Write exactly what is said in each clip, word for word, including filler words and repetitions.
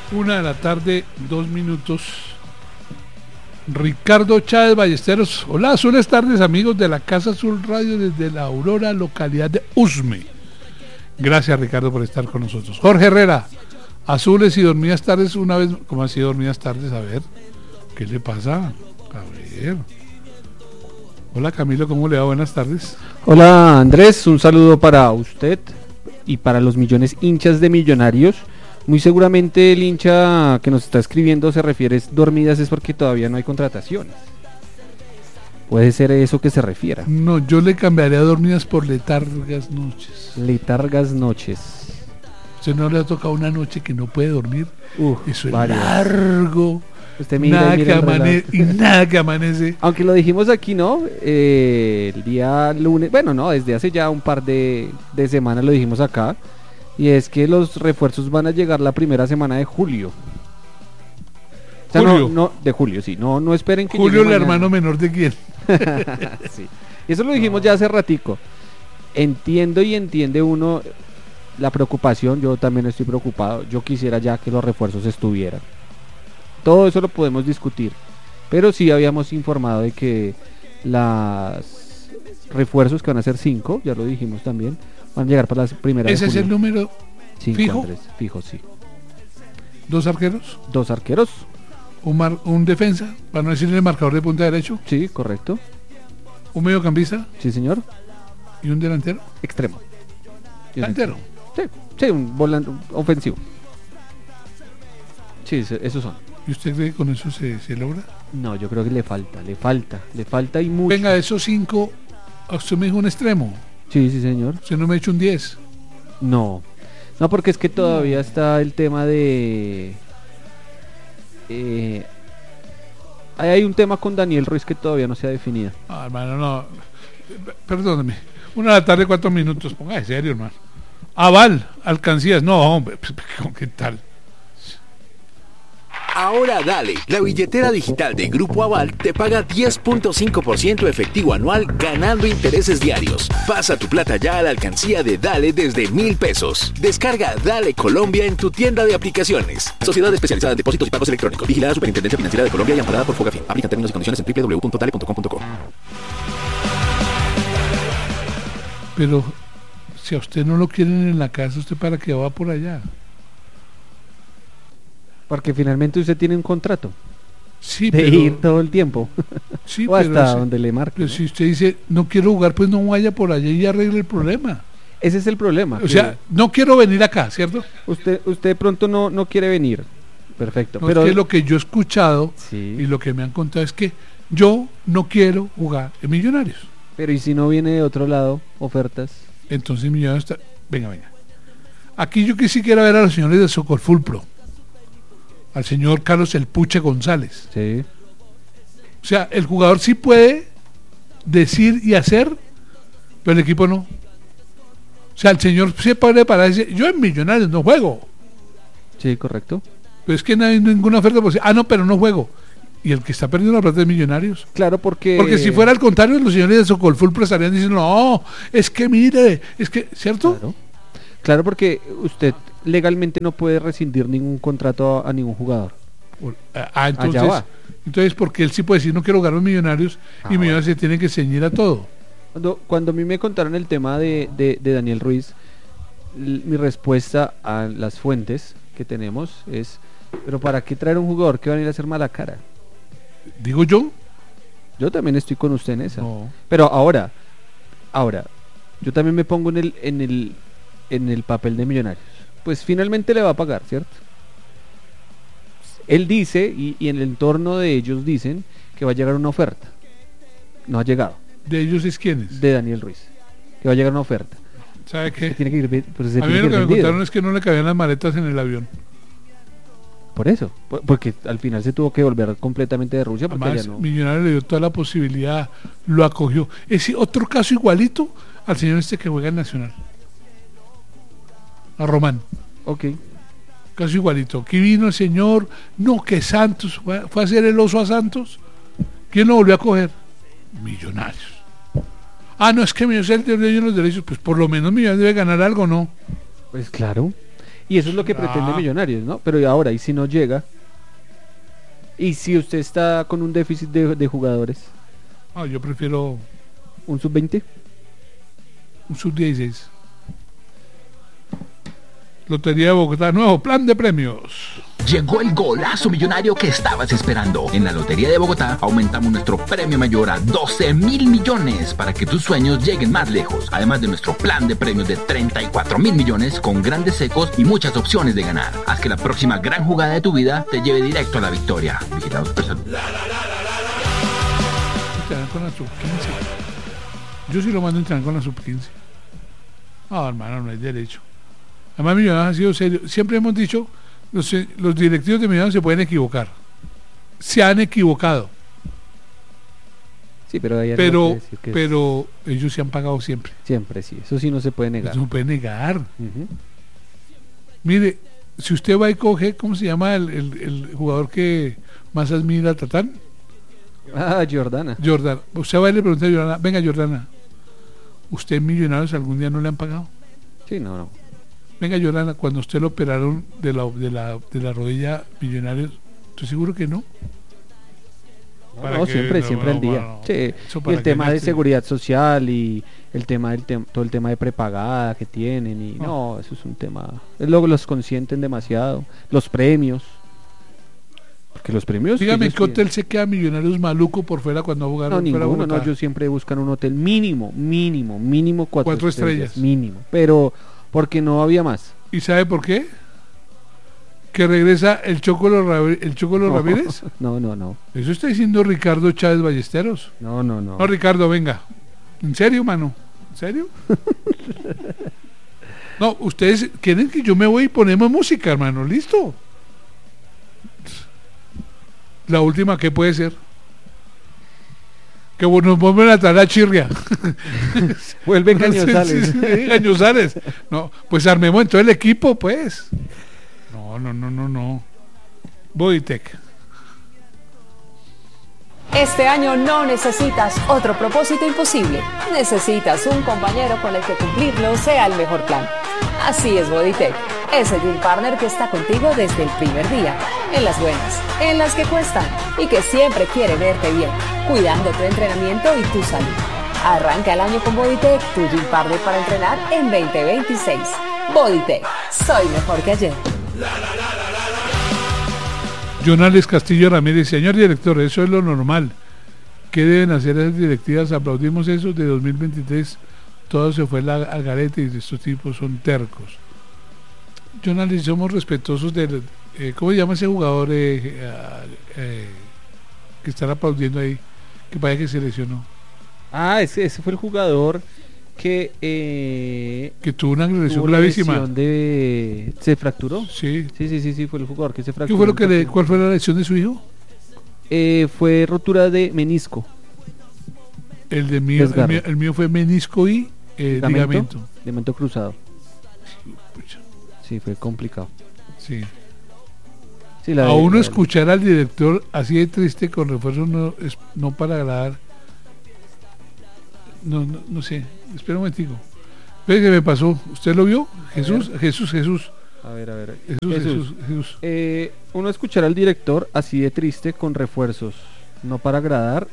Una de la tarde, dos minutos. Ricardo Chávez Ballesteros. Hola, buenas tardes, amigos de la Casa Azul Radio desde la Aurora, localidad de Usme. Gracias, Ricardo, por estar con nosotros. Jorge Herrera, azules y dormidas tardes una vez. ¿Cómo así dormidas tardes? A ver, ¿qué le pasa? A ver. Hola, Camilo, ¿cómo le va? Buenas tardes. Hola, Andrés, un saludo para usted y para los millones hinchas de Millonarios. Muy seguramente el hincha que nos está escribiendo se refiere a dormidas es porque todavía no hay contrataciones. Puede ser eso que se refiera. No, yo le cambiaría dormidas por letargas noches. Letargas noches. ¿Usted no le ha tocado una noche que no puede dormir? Uf, eso es varias. Largo. Usted mira, nada, y, mira que amane- y nada que amanece. Aunque lo dijimos aquí, ¿no? Eh, el día lunes, bueno, no, desde hace ya un par de, de semanas lo dijimos acá. Y es que los refuerzos van a llegar la primera semana de julio. O sea, Julio. No, no, de julio, sí. No, no esperen que Julio, el llegue mañana. hermano menor de quién. Sí. Y eso lo dijimos ya hace ratico. Entiendo y entiende uno la preocupación. Yo también estoy preocupado. Yo quisiera ya que los refuerzos estuvieran. Todo eso lo podemos discutir. Pero sí habíamos informado de que las refuerzos, que van a ser cinco, ya lo dijimos también, van a llegar para las primeras. ¿Ese de es julio. el número Cinco, fijo? Andrés, fijo, sí. ¿Dos arqueros? Dos arqueros. ¿Un, mar- un defensa? Para no decirle el marcador de punta derecho. Sí, correcto. ¿Un mediocampista? Sí, señor. ¿Y un delantero? Extremo. Y un ¿Delantero? extremo. Sí, sí, un volante ofensivo. Sí, se- esos son. ¿Y usted cree que con eso se, se logra? No, yo creo que le falta, le falta, le falta y mucho. Venga, de esos cinco, a usted me dijo un extremo. Sí, sí, señor. Usted no me ha hecho un diez. No, no, porque es que todavía está el tema de... Eh, ahí hay un tema con Daniel Ruiz que todavía no se ha definido. Ah, hermano, no. Perdóneme. Una de la tarde, cuatro minutos. Ponga de serio, hermano. Aval, alcancías. No, hombre, ¿qué tal? Ahora dale, la billetera digital de Grupo Aval te paga diez punto cinco por ciento efectivo anual ganando intereses diarios. Pasa tu plata ya a la alcancía de Dale desde mil pesos. Descarga Dale Colombia en tu tienda de aplicaciones. Sociedad especializada en depósitos y pagos electrónicos. Vigilada Superintendencia Financiera de Colombia y amparada por Fogafín. Aplica términos y condiciones en doble u doble u doble u punto dale punto com punto co. Pero si a usted no lo quieren en la casa, ¿usted para qué va por allá? Porque finalmente usted tiene un contrato Sí, de pero, ir todo el tiempo. sí, o hasta pero, si- donde le marque. pero ¿no? si usted dice, no quiero jugar, pues no vaya por allá y arregle el problema. Ese es el problema. O que sea, no quiero venir acá, ¿cierto? usted, usted de pronto no, no quiere venir. Perfecto. No, pero es que lo que yo he escuchado sí, y lo que me han contado es que yo no quiero jugar en Millonarios. pero ¿y si no viene de otro lado ofertas? Entonces Millonarios está... Venga, venga. Aquí yo que sí quiero ver a los señores de Socorfulpro, al señor Carlos El Puche González. Sí. O sea, el jugador sí puede decir y hacer, pero el equipo no. O sea, el señor se puede parar y decir, yo en Millonarios no juego. Sí, correcto. Pero es que no hay ninguna oferta posible. Ah, no, pero no juego. Y el que está perdiendo la plata es Millonarios. Claro, porque... Porque si fuera al contrario, los señores de Socorfulpro estarían diciendo, no, es que mire, es que, ¿cierto? Claro. Claro, porque usted legalmente no puede rescindir ningún contrato a, a ningún jugador. Por- Ah, entonces, Allá va. entonces, porque él sí puede decir, no quiero jugar a los Millonarios, Ah, y Millonarios se tiene que ceñir a todo. Cuando, cuando a mí me contaron el tema de, de, de Daniel Ruiz, l- mi respuesta a las fuentes que tenemos es, pero ¿para qué traer un jugador que va a ir a hacer mala cara? Digo yo, Yo también estoy con usted en esa. no. Pero ahora, ahora, yo también me pongo en el, en el, en el papel de Millonarios. Pues finalmente le va a pagar, ¿cierto? Él dice, y, y en el entorno de ellos dicen, que va a llegar una oferta. No ha llegado. ¿De ellos es quiénes? De Daniel Ruiz. Que va a llegar una oferta. ¿Sabe Se qué? tiene que ir, ve- pues se A mí tiene lo que que ir me vendido. contaron es que no le cabían las maletas en el avión. Por eso, por- porque al final se tuvo que volver completamente de Rusia porque Además, allá no. Millonarios le dio toda la posibilidad, lo acogió. Es otro caso igualito al señor este que juega en Nacional. A Román. Ok. Caso igualito. Aquí vino el señor, no, que Santos, fue, fue a hacer el oso a Santos. ¿Quién lo volvió a coger? Millonarios. Ah, no, es que Millonarios es el dueño de los derechos, pues por lo menos Millonarios debe ganar algo, ¿no? Pues claro. Y eso es lo que Ah. pretende Millonarios, ¿no? Pero ahora, ¿y si no llega? ¿Y si usted está con un déficit de, de jugadores? Ah, yo prefiero ¿Un sub veinte? un sub dieciséis. Lotería de Bogotá, nuevo plan de premios. Llegó el golazo millonario que estabas esperando. En la Lotería de Bogotá aumentamos nuestro premio mayor a doce mil millones para que tus sueños lleguen más lejos. Además de nuestro plan de premios de treinta y cuatro mil millones con grandes secos y muchas opciones de ganar. Haz que la próxima gran jugada de tu vida te lleve directo a la victoria. Vigilados por salud. Entrenar con la sub quince. Yo sí lo mando a entrenar con la sub quince. No, hermano, no hay derecho. Además, Millonarios ha sido serio. Siempre hemos dicho, los, los directivos de Millonarios se pueden equivocar. Se han equivocado. Sí, pero, hay algo Pero, que decir que es- pero ellos se han pagado siempre. siempre sí, eso sí no se puede negar. Eso no puede negar. Ujú. Mire, si usted va y coge, ¿cómo se llama el, el- el jugador que más admira a Tatán? Ah, Jordana. Jordan. Usted va y le pregunta a Jordana, venga Jordana, ¿usted en Millonarios algún día no le han pagado? Sí, no, no. Venga Jordana, cuando usted lo operaron de la, de la, de la rodilla Millonarios, ¿estoy seguro que no? ¿Para No, qué? siempre, No, siempre no, al día. no, no. Sí. Eso Y para el qué tema de gaste. seguridad social y el tema del tem- todo el tema de prepagada que tienen y No. no, eso es un tema. Luego los consienten demasiado, los premios. Porque los premios que Dígame, ellos ¿qué hotel piden- se queda Millonarios maluco por fuera cuando jugaron No, fuera de ninguno, no, Bogotá? ellos siempre buscan un hotel mínimo, mínimo, mínimo cuatro, Cuatro estrellas. mínimo, pero porque no había más. ¿Y sabe por qué? Que regresa el Chocolo, Rabi- el Chocolo No, Ramírez. No, no, no, Eso está diciendo Ricardo Chávez Ballesteros. no, no, no. No, Ricardo, venga. ¿En serio, mano? ¿En serio? No, ustedes quieren que yo me voy y ponemos música, hermano. ¿Listo? La última, ¿qué puede ser? Que nos vuelven a traer a Chirria. Vuelven Cañozales. Sí, sí, sí, Cañozales. No, pues armemos entonces el equipo, pues. No, no, no, no, no. Bodytech. Este año no necesitas otro propósito imposible. Necesitas un compañero con el que cumplirlo sea el mejor plan. Así es Bodytech, ese gym partner que está contigo desde el primer día, en las buenas, en las que cuestan y que siempre quiere verte bien, cuidando tu entrenamiento y tu salud. Arranca el año con Bodytech, tu gym partner para entrenar en veinte veintiséis. Bodytech, soy mejor que ayer. Jonales Castillo Ramírez, señor director, eso es lo normal. ¿Qué deben hacer esas directivas? Aplaudimos eso de dos mil veintitrés. Todo se fue la- al garete y estos tipos son tercos. Jonales, somos respetuosos del. Eh, ¿Cómo se llama ese jugador eh, eh, eh, que están aplaudiendo ahí? Que parece que se lesionó. Ah, ese, ese fue el jugador que eh, Que tuvo una agresión tuvo una gravísima. lesión de se fracturó. Sí. Sí, sí, sí, sí, fue el jugador que se ¿Qué fracturó. fue lo que le, Entonces, ¿Cuál fue la lesión de su hijo? eh, fue rotura de menisco. El de mío, el Desgarro. mío, el mío fue menisco y eh, ligamento. ligamento cruzado. Pucha, Sí, fue complicado. sí. Sí, la A de- uno la de- escuchar al director así de triste con refuerzos no es no para agradar. No, no, no sé. Espera un momentico. Ve que me pasó. ¿Usted lo vio? Jesús, Jesús, Jesús, A ver, a ver. Jesús, Jesús. Jesús, Jesús. Eh, uno escuchar al director así de triste con refuerzos, no para agradar.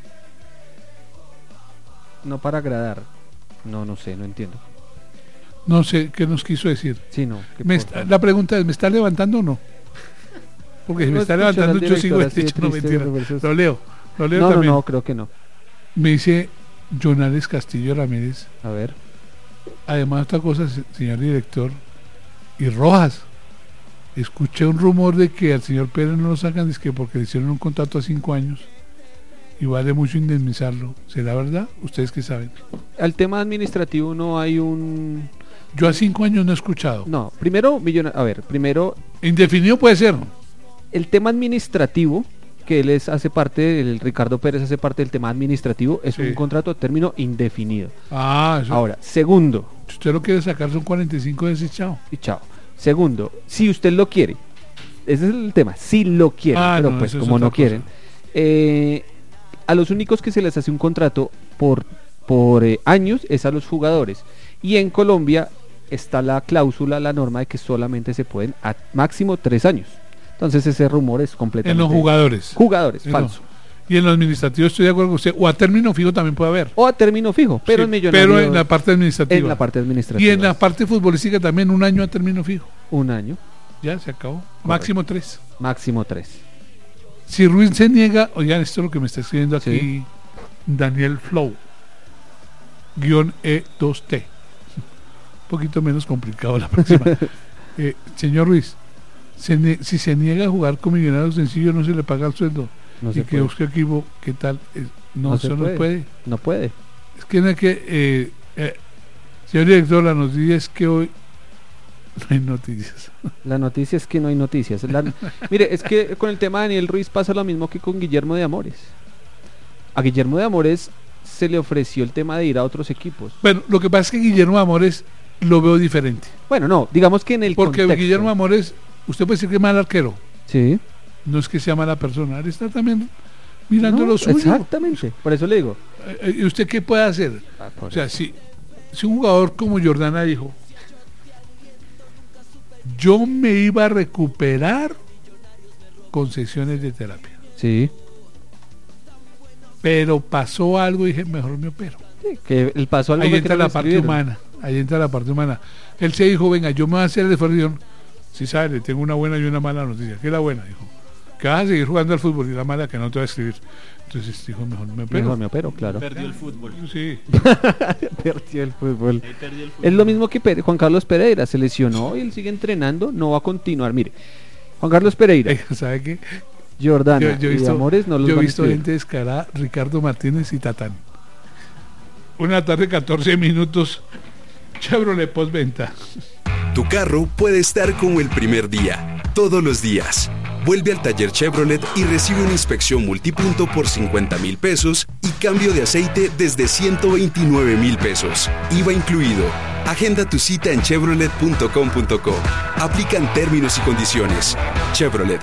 No para agradar. No, no sé, no entiendo. No sé qué nos quiso decir. Sí, no. que Me por está- favor. la pregunta es, ¿me está levantando o no? Porque si me No está escuchar levantando al yo sigo director así de dicho, no triste, mentira. refuerzos. Lo leo. Lo leo No, no, también. no, creo que no. Me dice Jonales Castillo Ramírez. A ver. Además, otra cosa, se- señor director, y Rojas, escuché un rumor de que al señor Pérez no lo sacan, dizque porque le hicieron un contrato a cinco años y vale mucho indemnizarlo. ¿Será verdad? ¿Ustedes qué saben? Al tema administrativo no hay un... Yo a cinco años no he escuchado. No, primero, millona- a ver, primero, Indefinido puede ser. el tema administrativo, que él es, hace parte, el Ricardo Pérez hace parte del tema administrativo, es Sí. un contrato a término indefinido. Ah, eso. Ahora, segundo, Si usted lo quiere sacar, son cuarenta y cinco de ese chao. y chao. Segundo, si usted lo quiere, ese es el tema, si lo quieren, Ah, pero no, pues eso es como otra no cosa. quieren, eh, a los únicos que se les hace un contrato por, por eh, años es a los jugadores. Y en Colombia está la cláusula, la norma de que solamente se pueden a máximo tres años. Entonces ese rumor es completamente... En los jugadores. Jugadores, En falso. los- y en lo administrativo estoy de acuerdo con usted. O a término fijo también puede haber. O a término fijo, pero Sí, en Millonarios... pero en la parte administrativa. en la parte administrativa. Y en la parte futbolística también un año a término fijo. Un año, Ya se acabó. Máximo tres. máximo tres. Si Ruiz se niega, oigan, esto es lo que me está escribiendo aquí Sí. Daniel Flow, guión E dos T. Un poquito menos complicado la próxima. Eh, señor Ruiz, se ne- si se niega a jugar con Millonarios sencillo, no se le paga el sueldo. No y se que puede. busque equipo, ¿qué tal? Eh, no, No eso se no puede. puede. No puede. Es que no hay que. Eh, eh, señor director, la noticia es que hoy no hay noticias. La noticia es que no hay noticias. La- mire, es que con el tema de Daniel Ruiz pasa lo mismo que con Guillermo de Amores. A Guillermo de Amores se le ofreció el tema de ir a otros equipos. Bueno, lo que pasa es que Guillermo Amores lo veo diferente. Bueno, no, digamos que en el Porque contexto. Guillermo Amores, usted puede decir que es mal arquero. Sí. No es que sea mala persona, él está también mirando No, lo suyo. exactamente. Por eso le digo. Eh, ¿Y usted qué puede hacer? Ah, por O sea, si, si un jugador como Jordana dijo, yo me iba a recuperar con sesiones de terapia, Sí. pero pasó algo y dije, mejor me opero. Sí, que el paso algo Ahí fue entra que la lo parte escribieron. humana, ahí entra la parte humana. Él se dijo, venga, yo me voy a hacer el esfuerzo. Si sabe, le tengo una buena y una mala noticia. ¿Qué es la buena? Dijo, que vas a seguir jugando al fútbol, y la mala que no te va a escribir. Entonces dijo, mejor me opero. Mejor me opero, claro. Perdió el fútbol. Sí. Perdió el fútbol. Ahí perdió el fútbol. Es lo mismo que Pere- Juan Carlos Pereira, se lesionó y él sigue entrenando, no va a continuar. Mire, Juan Carlos Pereira, Eh, ¿Sabe qué? Jordana Yo, yo he y visto, Amores no los yo he van a visto escribir. gente descarada, Ricardo Martínez y Tatán. Una tarde, catorce minutos, Chevrolet postventa. Tu carro puede estar como el primer día, todos los días. Vuelve al taller Chevrolet y recibe una inspección multipunto por cincuenta mil pesos y cambio de aceite desde ciento veintinueve mil pesos. I V A incluido. Agenda tu cita en chevrolet punto com punto co. Aplican términos y condiciones. Chevrolet.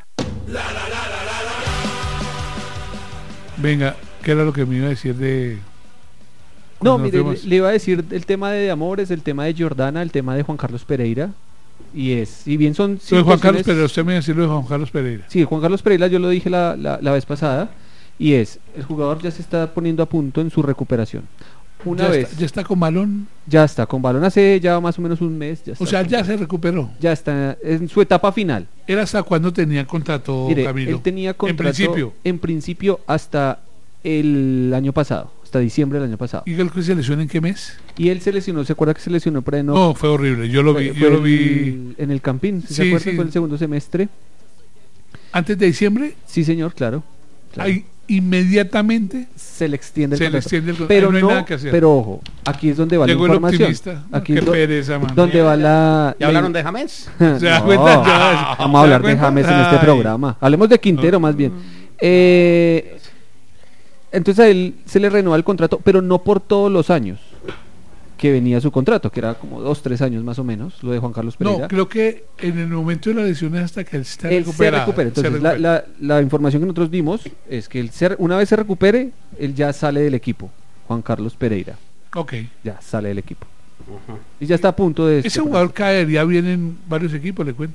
Venga, ¿qué era lo que me iba a decir de... No, cuando mire, le, fuimos? le iba a decir el tema de Amores, el tema de Jordana, el tema de Juan Carlos Pereira. Y es, si bien son Lo de Juan Carlos situaciones- Pereira, usted me iba a decir lo de Juan Carlos Pereira. Sí, Juan Carlos Pereira yo lo dije la, la, la vez pasada. Y es, el jugador ya se está poniendo a punto en su recuperación. Una ya, vez, está, ya está con balón, ya está con balón hace ya más o menos un mes. Ya está o sea, con- ya se recuperó. ya está en su etapa final. ¿Era hasta cuándo tenía contrato, Mire, Camilo? él tenía contrato En principio. en principio hasta el año pasado, hasta diciembre del año pasado. ¿Y el que se lesionó en qué mes? Y él se lesionó, ¿se acuerda que se lesionó por ahí? No, No, fue horrible, yo lo vi, fue- yo fue lo vi el- en el Campín, ¿sí Sí, ¿se acuerda? sí. Fue el segundo semestre. antes de diciembre, Sí, señor, claro. claro. ahí inmediatamente Se le extiende el se le contrato. extiende el contrato. Pero Ahí no hay no, nada que hacer. pero ojo, aquí es donde va Llegó la el información. optimista. No, Aquí qué es do- pereza, mano. donde va la... ¿Ya la- hablaron de James? ¿Se da No, cuenta? Ya, vamos a ¿se hablar da de cuenta? James en este Ay. programa. Hablemos de Quintero más bien. Eh, entonces a él se le renueva el contrato, pero no por todos los años que venía su contrato, que era como dos, tres años más o menos, lo de Juan Carlos Pereira. No, creo que en el momento de la lesión es hasta que él está Él se recuperado. recupera. Entonces, se la, recupera. la- la información que nosotros dimos es que él se- una vez se recupere, él ya sale del equipo. Juan Carlos Pereira Ok. ya sale del equipo. Y ya está a punto de... Ese jugador caería bien en varios equipos, le cuento.